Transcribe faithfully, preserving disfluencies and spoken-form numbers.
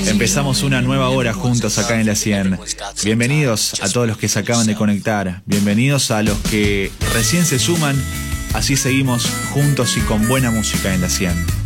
Empezamos una nueva hora juntos acá en La cien. Bienvenidos a todos los que se acaban de conectar. Bienvenidos a los que recién se suman. Así seguimos juntos y con buena música en La cien.